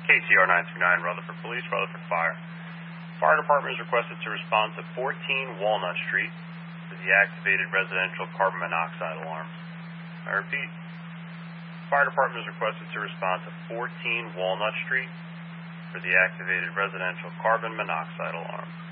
KTR 929, Rutherford Police, Rutherford Fire. Fire Department is requested to respond to 14 Walnut Street for the activated residential carbon monoxide alarm. I repeat, Fire Department is requested to respond to 14 Walnut Street for the activated residential carbon monoxide alarm.